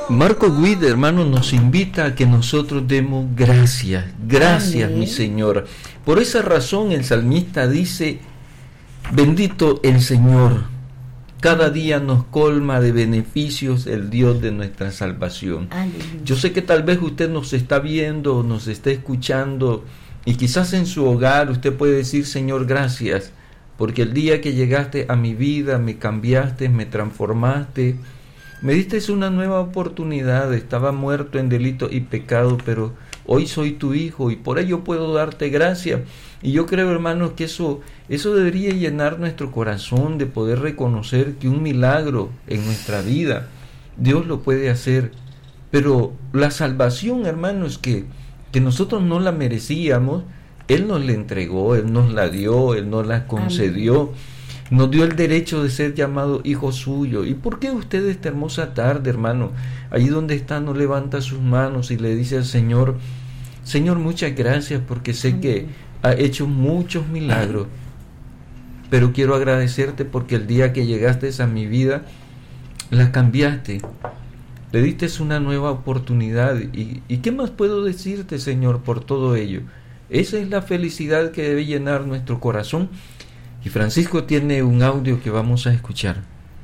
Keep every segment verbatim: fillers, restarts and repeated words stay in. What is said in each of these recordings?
Marco Witt, hermano, nos invita a que nosotros demos gracias, gracias, Amén. Mi Señor. Por esa razón el salmista dice: bendito el Señor, cada día nos colma de beneficios el Dios de nuestra salvación. Aleluya. Yo sé que tal vez usted nos está viendo, nos está escuchando, y quizás en su hogar usted puede decir: Señor, gracias, porque el día que llegaste a mi vida, me cambiaste, me transformaste, me diste una nueva oportunidad. Estaba muerto en delito y pecado, pero hoy soy tu hijo y por ello puedo darte gracias. Y yo creo, hermanos, que eso, eso debería llenar nuestro corazón, de poder reconocer que un milagro en nuestra vida Dios lo puede hacer. Pero la salvación, hermanos, que, que nosotros no la merecíamos, Él nos la entregó, Él nos la dio, Él nos la concedió. Amén. Nos dio el derecho de ser llamado hijo suyo. ¿Y por qué usted esta hermosa tarde, hermano, ahí donde está, no levanta sus manos y le dice al Señor: Señor, muchas gracias, porque sé que ha hecho muchos milagros, pero quiero agradecerte porque el día que llegaste a mi vida, la cambiaste, le diste una nueva oportunidad. ¿Y, y qué más puedo decirte, Señor, por todo ello? Esa es la felicidad que debe llenar nuestro corazón. Y Francisco tiene un audio que vamos a escuchar.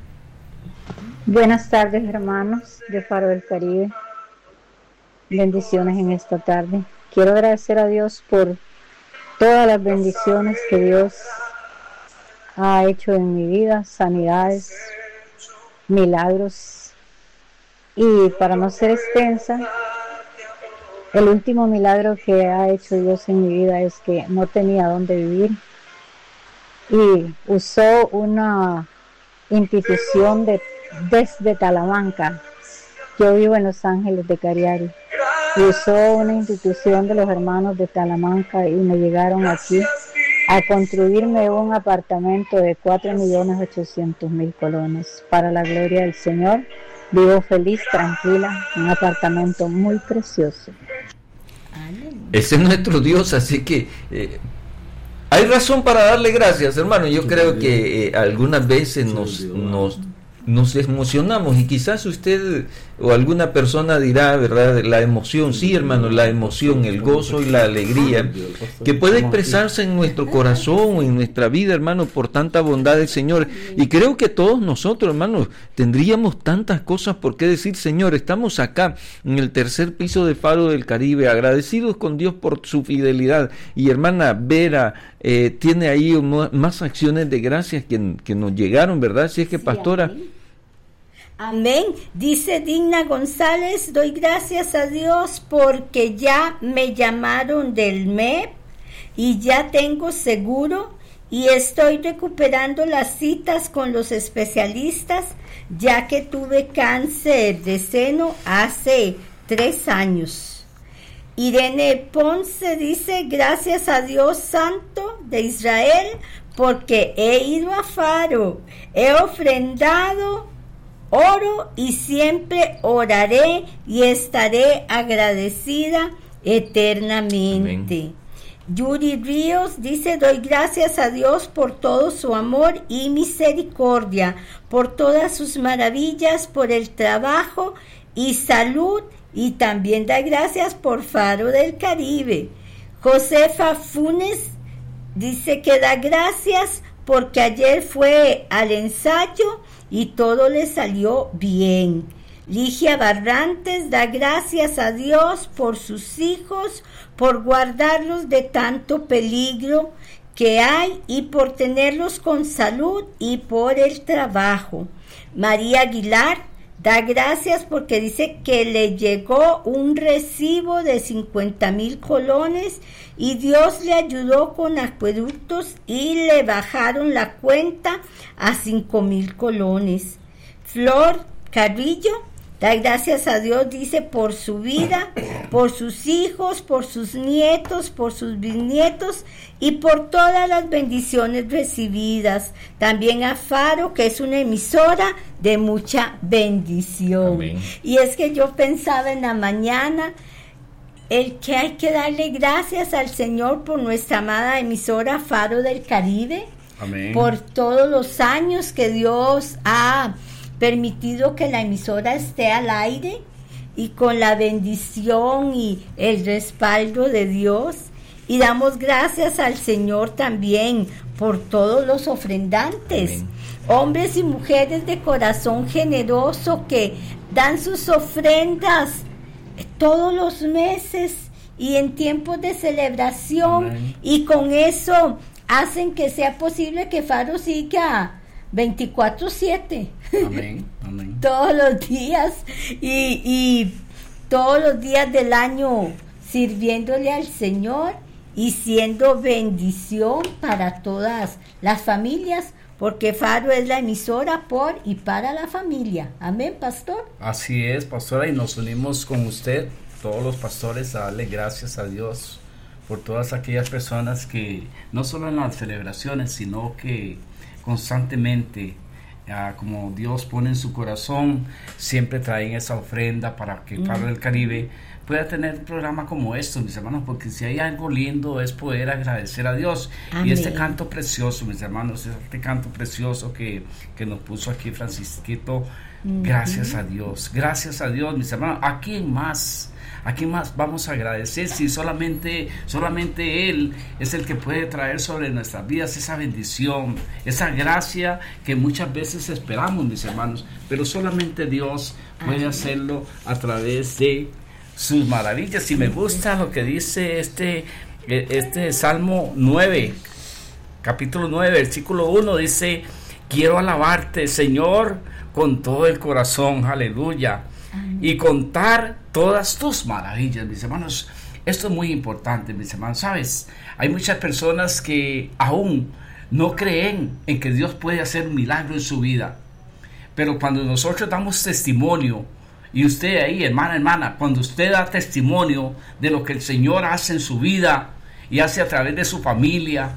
Buenas tardes, hermanos de Faro del Caribe. Bendiciones en esta tarde. Quiero agradecer a Dios por todas las bendiciones que Dios ha hecho en mi vida, sanidades, milagros. Y para no ser extensa, el último milagro que ha hecho Dios en mi vida es que no tenía dónde vivir. Y usó una institución de, desde Talamanca. Yo vivo en Los Ángeles de Cariari. Y usó una institución de los hermanos de Talamanca y me llegaron aquí a construirme un apartamento de cuatro millones ochocientos mil colones. Para la gloria del Señor, vivo feliz, tranquila, un apartamento muy precioso. Ese es nuestro Dios, así que... Eh, hay razón para darle gracias, hermano. Yo creo que eh, algunas veces nos, nos, nos emocionamos, y quizás usted o alguna persona dirá, ¿verdad?, la emoción. Sí, hermano, la emoción, el gozo y la alegría que puede expresarse en nuestro corazón o en nuestra vida, hermano, por tanta bondad del Señor. Y creo que todos nosotros, hermanos, tendríamos tantas cosas por qué decir. Señor, estamos acá en el tercer piso de Faro del Caribe, agradecidos con Dios por su fidelidad. Y hermana Vera eh, tiene ahí más acciones de gracias que, que nos llegaron, ¿verdad? Si es que, pastora... Amén. Dice Digna González: doy gracias a Dios porque ya me llamaron del M E P y ya tengo seguro y estoy recuperando las citas con los especialistas, ya que tuve cáncer de seno hace tres años. Irene Ponce dice: gracias a Dios Santo de Israel porque he ido a Faro, he ofrendado oro y siempre oraré y estaré agradecida eternamente. Amén. Yuri Ríos dice: doy gracias a Dios por todo su amor y misericordia, por todas sus maravillas, por el trabajo y salud, y también da gracias por Faro del Caribe. Josefa Funes dice que da gracias porque ayer fue al ensayo y todo le salió bien. Ligia Barrantes da gracias a Dios por sus hijos, por guardarlos de tanto peligro que hay y por tenerlos con salud y por el trabajo. María Aguilar da gracias porque dice que le llegó un recibo de cincuenta mil colones y Dios le ayudó con acueductos y le bajaron la cuenta a cinco mil colones. Flor Carrillo da gracias a Dios, dice, por su vida, por sus hijos, por sus nietos, por sus bisnietos y por todas las bendiciones recibidas. También a Faro, que es una emisora de mucha bendición. Amén. Y es que yo pensaba en la mañana el que hay que darle gracias al Señor por nuestra amada emisora Faro del Caribe. Amén. Por todos los años que Dios ha permitido que la emisora esté al aire y con la bendición y el respaldo de Dios. Y damos gracias al Señor también por todos los ofrendantes, amén, hombres y mujeres de corazón generoso que dan sus ofrendas todos los meses y en tiempos de celebración, amén, y con eso hacen que sea posible que Faro siga veinticuatro siete, amén, amén, todos los días y, y todos los días del año sirviéndole al Señor y siendo bendición para todas las familias, porque Faro es la emisora por y para la familia. Amén, pastor. Así es, pastora, y nos unimos con usted, todos los pastores, a darle gracias a Dios por todas aquellas personas que, no solo en las celebraciones, sino que constantemente, uh, como Dios pone en su corazón, siempre traen esa ofrenda para que mm. Faro del Caribe pueda tener un programa como esto, mis hermanos, porque si hay algo lindo es poder agradecer a Dios. Amén. Y este canto precioso, mis hermanos, este canto precioso que, que nos puso aquí Francisquito, uh-huh. gracias a Dios, gracias a Dios, mis hermanos. ¿A quién más? ¿A quién más vamos a agradecer si solamente, solamente Él es el que puede traer sobre nuestras vidas esa bendición, esa gracia que muchas veces esperamos, mis hermanos, pero solamente Dios puede Amén. Hacerlo a través de sus maravillas? Y me gusta lo que dice este, este Salmo nueve, capítulo nueve, versículo uno, dice: quiero alabarte, Señor, con todo el corazón, aleluya, y contar todas tus maravillas. Mis hermanos, esto es muy importante, mis hermanos. Sabes, hay muchas personas que aún no creen en que Dios puede hacer un milagro en su vida, pero cuando nosotros damos testimonio, y usted ahí, hermana, hermana, cuando usted da testimonio de lo que el Señor hace en su vida y hace a través de su familia,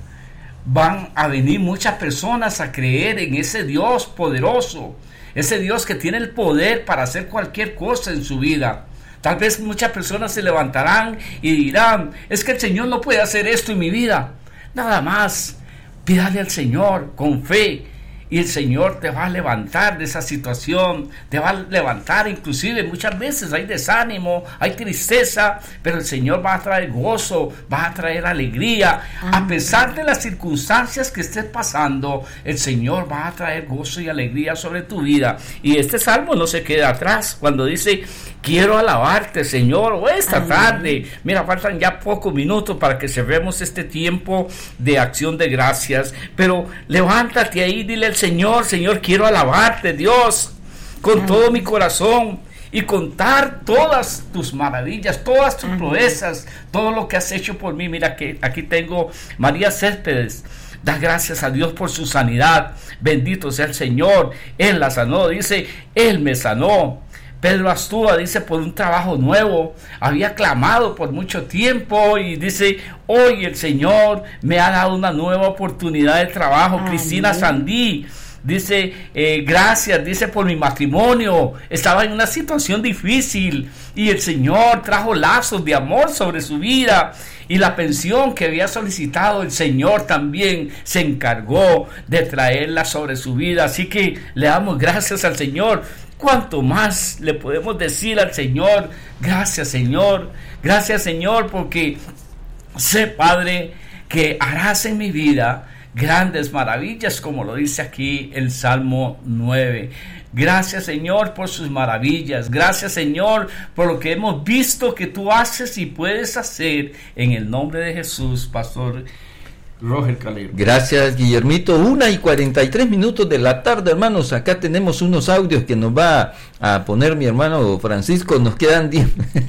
van a venir muchas personas a creer en ese Dios poderoso, ese Dios que tiene el poder para hacer cualquier cosa en su vida. Tal vez muchas personas se levantarán y dirán: es que el Señor no puede hacer esto en mi vida. Nada más, pídale al Señor con fe, y el Señor te va a levantar de esa situación, te va a levantar. Inclusive muchas veces hay desánimo, hay tristeza, pero el Señor va a traer gozo, va a traer alegría. Amén. A pesar de las circunstancias que estés pasando, el Señor va a traer gozo y alegría sobre tu vida. Y este salmo no se queda atrás cuando dice: quiero alabarte, Señor, o esta Amén. Tarde. Mira, faltan ya pocos minutos para que cerremos este tiempo de acción de gracias, pero levántate ahí y dile al Señor: Señor, quiero alabarte, Dios, con Amén. Todo mi corazón y contar todas tus maravillas, todas tus Amén. Proezas, todo lo que has hecho por mí. Mira que aquí tengo María Céspedes. Da gracias a Dios por su sanidad. Bendito sea el Señor. Él la sanó. Dice: Él me sanó. Pedro Astúa dice: por un trabajo nuevo, había clamado por mucho tiempo y dice: hoy el Señor me ha dado una nueva oportunidad de trabajo. Amén. Cristina Sandí dice: eh, gracias, dice, por mi matrimonio, estaba en una situación difícil y el Señor trajo lazos de amor sobre su vida, y la pensión que había solicitado, el Señor también se encargó de traerla sobre su vida. Así que le damos gracias al Señor. ¿Cuánto más le podemos decir al Señor? Gracias, Señor, gracias, Señor, porque sé, Padre, que harás en mi vida grandes maravillas, como lo dice aquí el Salmo nueve. Gracias, Señor, por sus maravillas. Gracias, Señor, por lo que hemos visto que tú haces y puedes hacer. En el nombre de Jesús, Pastor Roger Calero. Gracias, Guillermito. Una y cuarenta y tres minutos de la tarde, hermanos. Acá tenemos unos audios que nos va a poner mi hermano Francisco. Nos quedan diez.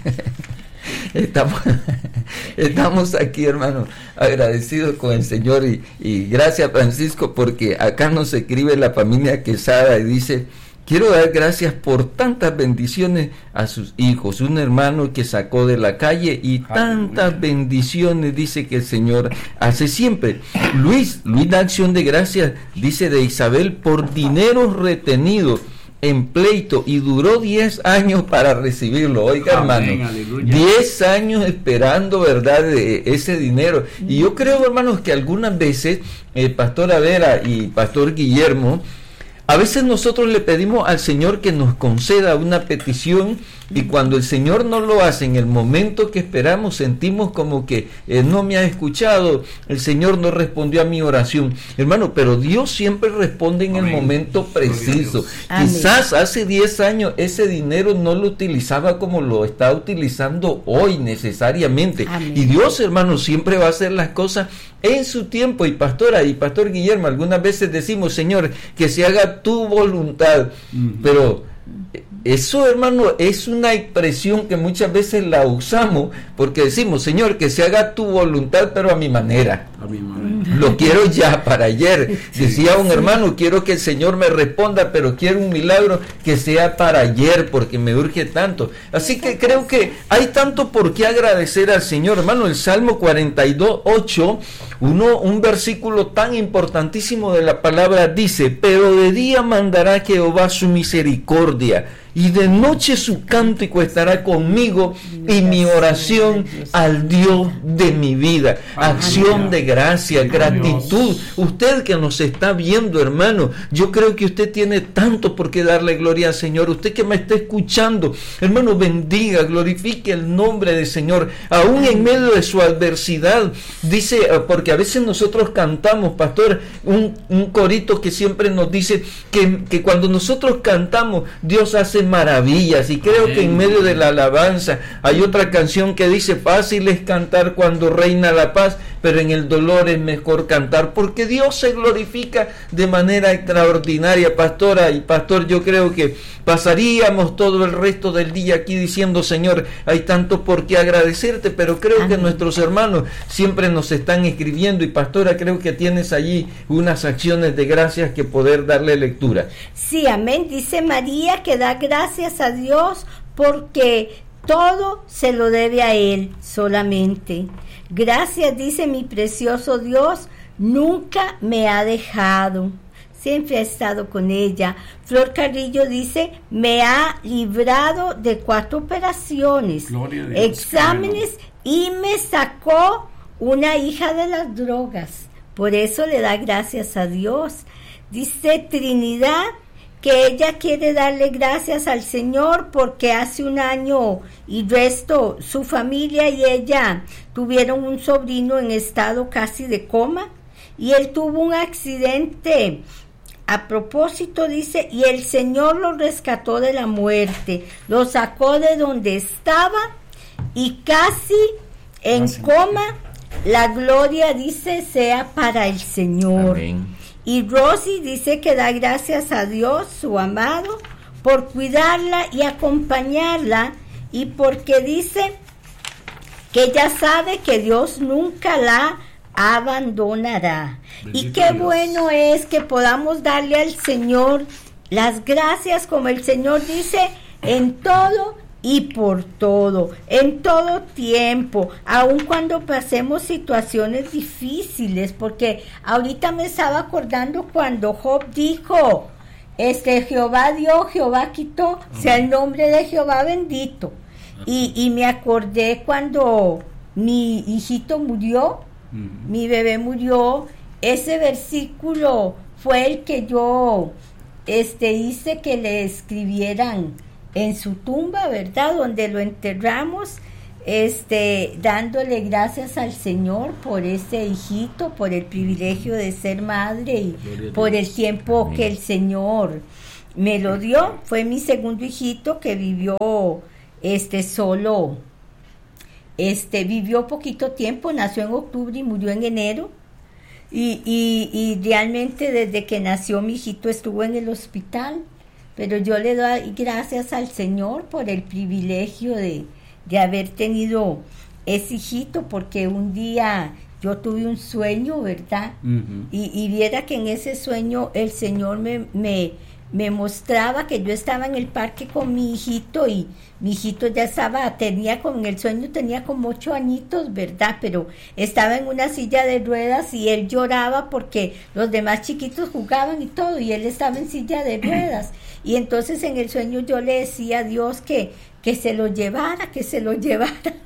Estamos, estamos aquí, hermano, agradecidos con el Señor. Y, y gracias, Francisco, porque acá nos escribe la familia Quesada y dice: quiero dar gracias por tantas bendiciones a sus hijos, un hermano que sacó de la calle y tantas bendiciones, dice, que el Señor hace siempre. Luis, Luis da acción de gracias, dice, de Isabel, por dinero retenido en pleito, y duró diez años para recibirlo. Oiga, amén, hermano, diez años esperando, ¿verdad?, de ese dinero. Y yo creo, hermanos, que algunas veces, eh, Pastora Vera y Pastor Guillermo, A veces nosotros le pedimos al Señor que nos conceda una petición y cuando el Señor no lo hace en el momento que esperamos, sentimos como que eh, no me ha escuchado, el Señor no respondió a mi oración. Hermano, pero Dios siempre responde en Amén. El momento preciso. Quizás hace diez años ese dinero no lo utilizaba como lo está utilizando hoy necesariamente. Amén. Y Dios, hermano, siempre va a hacer las cosas en su tiempo. Y pastora y pastor Guillermo, algunas veces decimos, Señor, que se haga tu voluntad, uh-huh. pero eso, hermano, es una expresión que muchas veces la usamos porque decimos, Señor, que se haga tu voluntad, pero a mi manera. A mi manera. Lo quiero ya para ayer. Sí, Decía un sí. hermano, quiero que el Señor me responda, pero quiero un milagro que sea para ayer porque me urge tanto. Así que creo que hay tanto por qué agradecer al Señor, hermano. El Salmo cuarenta y dos, ocho, uno, un versículo tan importantísimo de la palabra dice, pero de día mandará Jehová su misericordia y de noche su cántico estará conmigo y mi oración al Dios de mi vida. Acción de gracia, gratitud. Usted que nos está viendo, hermano, yo creo que usted tiene tanto por qué darle gloria al Señor. Usted que me está escuchando, hermano, bendiga, glorifique el nombre del Señor, aún en medio de su adversidad. Dice, porque a veces nosotros cantamos, pastor, un, un corito que siempre nos dice que, que cuando nosotros cantamos, Dios hace maravillas, y creo Amén. Que en medio de la alabanza hay otra canción que dice, fácil es cantar cuando reina la paz, pero en el dolor es mejor cantar, porque Dios se glorifica de manera extraordinaria. Pastora y pastor, yo creo que pasaríamos todo el resto del día aquí diciendo, Señor, hay tanto por qué agradecerte, pero creo Amén. Que nuestros hermanos siempre nos están escribiendo, y pastora, creo que tienes allí unas acciones de gracias que poder darle lectura. Sí, amén. Dice María que da gracias a Dios porque todo se lo debe a Él solamente. Gracias, dice mi precioso Dios, nunca me ha dejado. Siempre ha estado con ella. Flor Carrillo dice, me ha librado de cuatro operaciones, Gloria a Dios, exámenes, y me sacó una hija de las drogas. Por eso le da gracias a Dios. Dice Trinidad que ella quiere darle gracias al Señor porque hace un año y resto su familia y ella tuvieron un sobrino en estado casi de coma y él tuvo un accidente a propósito, dice, y el Señor lo rescató de la muerte, lo sacó de donde estaba y casi en coma. La gloria, dice, sea para el Señor. Amén. Y Rosy dice que da gracias a Dios, su amado, por cuidarla y acompañarla, y porque dice que ella sabe que Dios nunca la abandonará. Bendito y qué Dios. Bueno es que podamos darle al Señor las gracias, como el Señor dice, en todo y por todo, en todo tiempo, aun cuando pasemos situaciones difíciles, porque ahorita me estaba acordando cuando Job dijo, este Jehová dio, Jehová quitó, sea el nombre de Jehová bendito. Y, y me acordé cuando mi hijito murió, uh-huh. mi bebé murió, ese versículo fue el que yo este, hice que le escribieran en su tumba, ¿verdad? Donde lo enterramos, este, dándole gracias al Señor por ese hijito, por el privilegio de ser madre y por el tiempo Amén. Que el Señor me lo dio. Fue mi segundo hijito que vivió, este, solo, este, vivió poquito tiempo, nació en octubre y murió en enero. Y, y, y realmente desde que nació mi hijito estuvo en el hospital. Pero yo le doy gracias al Señor por el privilegio de, de haber tenido ese hijito, porque un día yo tuve un sueño, ¿verdad? Uh-huh. Y, y viera que en ese sueño el Señor me, me, me mostraba que yo estaba en el parque con mi hijito y mi hijito ya estaba, tenía con el sueño tenía como ocho añitos, ¿verdad? Pero estaba en una silla de ruedas y él lloraba porque los demás chiquitos jugaban y todo, y él estaba en silla de ruedas. Y entonces en el sueño yo le decía a Dios que, que se lo llevara, que se lo llevara.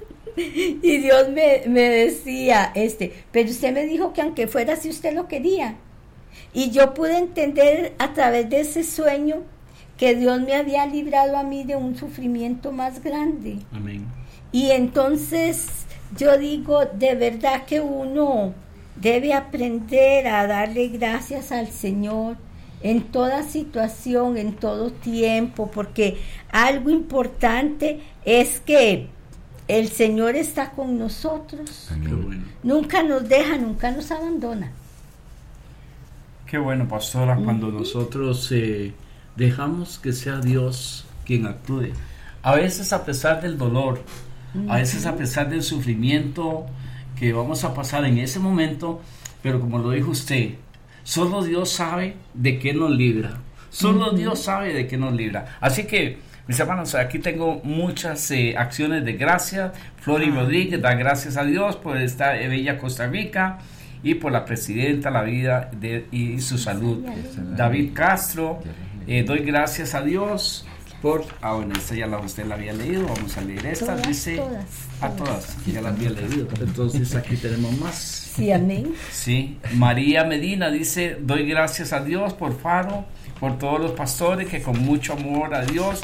Y Dios me, me decía, este, pero usted me dijo que aunque fuera si usted lo quería. Y yo pude entender a través de ese sueño que Dios me había librado a mí de un sufrimiento más grande. Amén. Y entonces yo digo, de verdad que uno debe aprender a darle gracias al Señor en toda situación, en todo tiempo, porque algo importante es que el Señor está con nosotros. Amén. Nunca nos deja, nunca nos abandona. Qué bueno, pastora, cuando nosotros eh, dejamos que sea Dios quien actúe. A veces a pesar del dolor, a veces a pesar del sufrimiento que vamos a pasar en ese momento, pero como lo dijo usted, solo Dios sabe de qué nos libra. Solo uh-huh. Dios sabe de qué nos libra. Así que, mis hermanos, aquí tengo muchas eh, acciones de gracias. Flori uh-huh. Rodríguez da gracias a Dios por esta bella Costa Rica y por la presidenta, la vida de, y su salud. David Castro, eh, doy gracias a Dios por, ah bueno, esta ya la, usted la había leído, vamos a leer esta, todas, dice, todas, a todas, todas, ya la había leído, entonces aquí tenemos más. Sí, amén. Sí, María Medina dice, doy gracias a Dios por Faro, por todos los pastores que con mucho amor a Dios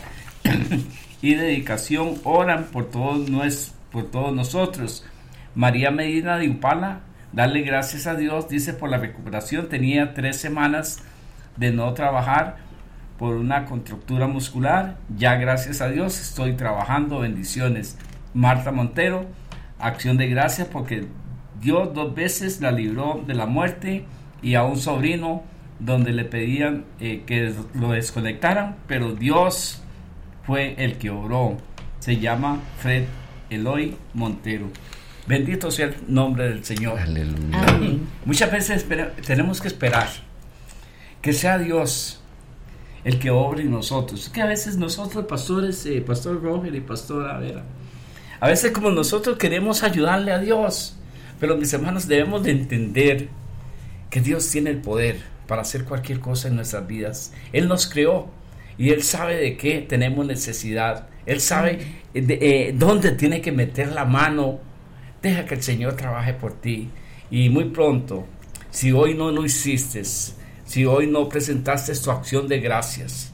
y dedicación oran por todos, nues, por todos nosotros. María Medina de Upala, darle gracias a Dios, dice, por la recuperación. Tenía tres semanas de no trabajar por una contractura muscular, ya gracias a Dios estoy trabajando, bendiciones. Marta Montero, acción de gracias porque Dios dos veces la libró de la muerte, y a un sobrino donde le pedían eh, que lo desconectaran, pero Dios fue el que obró. Se llama Fred Eloy Montero. Bendito sea el nombre del Señor. Aleluya. Amén. Muchas veces espera, tenemos que esperar que sea Dios el que obre en nosotros. Que a veces nosotros, pastores, eh, Pastor Roger y Pastora Vera, a veces como nosotros queremos ayudarle a Dios, pero mis hermanos debemos de entender que Dios tiene el poder para hacer cualquier cosa en nuestras vidas. Él nos creó y Él sabe de qué tenemos necesidad. Él sabe de, eh, dónde tiene que meter la mano. Deja que el Señor trabaje por ti. Y muy pronto, si hoy no lo hiciste, si hoy no presentaste tu acción de gracias,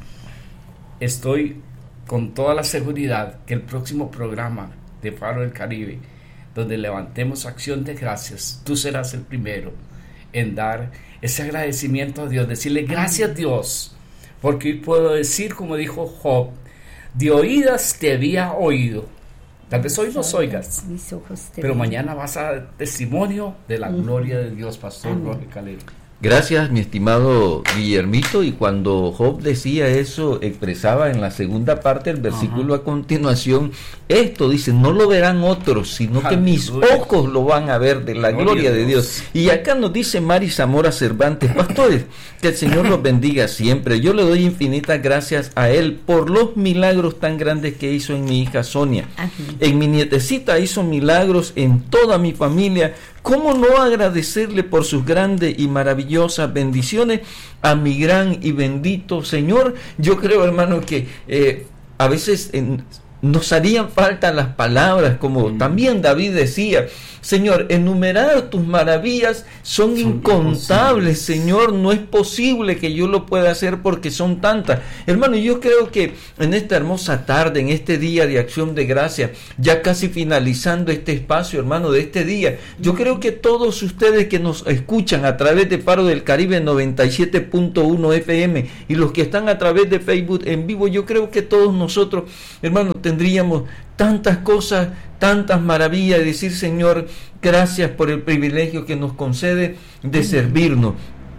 estoy con toda la seguridad que el próximo programa de Faro del Caribe, donde levantemos acción de gracias, tú serás el primero en dar ese agradecimiento a Dios, decirle gracias Dios, porque hoy puedo decir como dijo Job, de oídas te había oído, tal vez hoy nos oigas, pero mañana vas a dar testimonio de la gloria de Dios. Pastor Roger Calero. Gracias, mi estimado Guillermito. Y cuando Job decía eso, expresaba en la segunda parte del versículo Ajá. a continuación, esto dice, no lo verán otros, sino Aleluya. Que mis ojos lo van a ver de la gloria, gloria de Dios. Dios. Y acá nos dice Mari Zamora Cervantes, pastores, que el Señor los bendiga siempre. Yo le doy infinitas gracias a Él por los milagros tan grandes que hizo en mi hija Sonia. Ajá. En mi nietecita hizo milagros en toda mi familia. ¿Cómo no agradecerle por sus grandes y maravillosas bendiciones a mi gran y bendito Señor? Yo creo, hermano, que eh, a veces en, nos harían falta las palabras, como mm. también David decía, Señor, enumerar tus maravillas son, son incontables, Señor, no es posible que yo lo pueda hacer porque son tantas. Hermano, yo creo que en esta hermosa tarde, en este día de acción de gracia, ya casi finalizando este espacio, hermano, de este día, yo creo que todos ustedes que nos escuchan a través de Faro del Caribe noventa y siete punto uno F M y los que están a través de Facebook en vivo, yo creo que todos nosotros, hermano, tendríamos tantas cosas, tantas maravillas, de decir, Señor, gracias por el privilegio que nos concede de servirnos,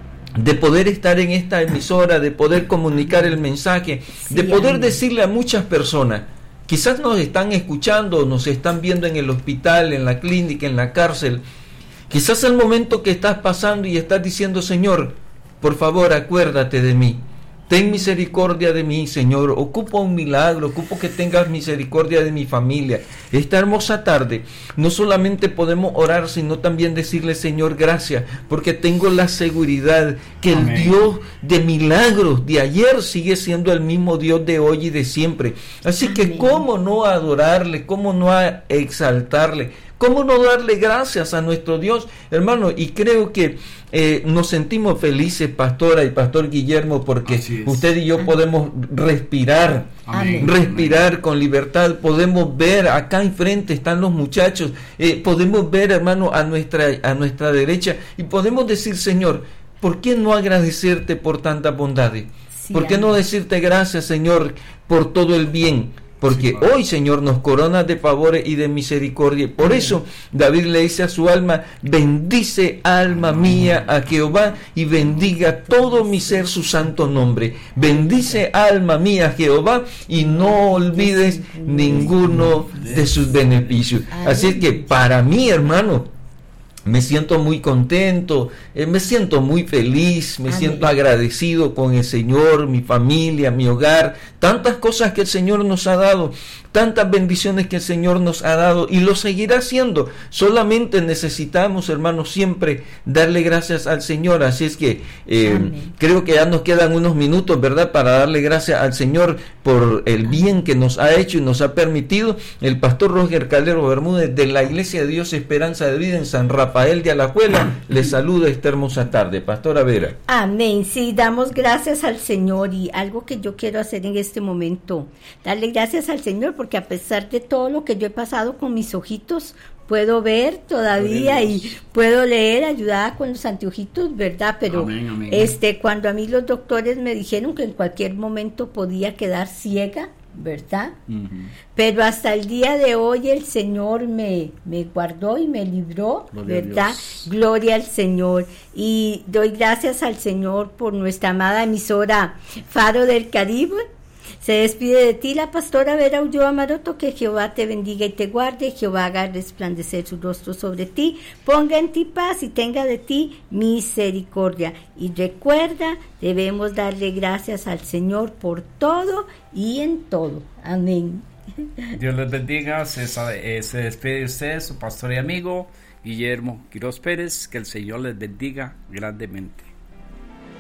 de poder estar en esta emisora, de poder comunicar el mensaje, de poder decirle a muchas personas, quizás nos están escuchando, nos están viendo en el hospital, en la clínica, en la cárcel, quizás el momento que estás pasando y estás diciendo, Señor, por favor, acuérdate de mí. Ten misericordia de mí, Señor. Ocupo un milagro, ocupo que tengas misericordia de mi familia. Esta hermosa tarde no solamente podemos orar, sino también decirle, Señor, gracias, porque tengo la seguridad que Amén. El Dios de milagros de ayer sigue siendo el mismo Dios de hoy y de siempre. Así Amén. Que cómo no adorarle, cómo no exaltarle, ¿Cómo no darle gracias a nuestro Dios, hermano? Y creo que eh, nos sentimos felices, pastora y pastor Guillermo, porque usted y yo podemos respirar, Amén. respirar Amén. con libertad, podemos ver, acá enfrente están los muchachos, eh, podemos ver, hermano, a nuestra, a nuestra derecha, y podemos decir, Señor, ¿por qué no agradecerte por tantas bondades? Sí, ¿Por qué amén. no decirte gracias, Señor, por todo el bien? Porque Sí, hoy, Señor, nos coronas de favores y de misericordia. Por Amén. eso David le dice a su alma, bendice alma mía a Jehová y bendiga todo mi ser su santo nombre. Bendice alma mía a Jehová y no olvides ninguno de sus beneficios. Así es que para mí, hermano, me siento muy contento, eh, me siento muy feliz, me Amén. siento agradecido con el Señor, mi familia, mi hogar, tantas cosas que el Señor nos ha dado, tantas bendiciones que el Señor nos ha dado y lo seguirá haciendo. Solamente necesitamos, hermanos, siempre darle gracias al Señor. Así es que eh, creo que ya nos quedan unos minutos, ¿verdad?, para darle gracias al Señor por el bien que nos ha hecho y nos ha permitido. El pastor Roger Calero Bermúdez de la Iglesia de Dios Esperanza de Vida en San Rafael de Alajuela le saluda esta hermosa tarde. Pastora Vera. Amén. Sí, damos gracias al Señor, y algo que yo quiero hacer en este momento, darle gracias al Señor, porque a pesar de todo lo que yo he pasado con mis ojitos, puedo ver todavía y puedo leer, ayudada con los anteojitos, ¿verdad? Pero Amén, amén. este, cuando a mí los doctores me dijeron que en cualquier momento podía quedar ciega, ¿verdad? Ujú. Pero hasta el día de hoy el Señor me, me guardó y me libró, Gloria a ¿verdad? Dios. Gloria al Señor. Y doy gracias al Señor por nuestra amada emisora Faro del Caribe. Se despide de ti la pastora Vera Ulloa Maroto. Que Jehová te bendiga y te guarde, Jehová haga resplandecer su rostro sobre ti, ponga en ti paz y tenga de ti misericordia. Y recuerda, debemos darle gracias al Señor por todo y en todo. Amén. Dios les bendiga. Se, eh, se despide de usted, su pastor y amigo Guillermo Quiroz Pérez. Que el Señor les bendiga grandemente.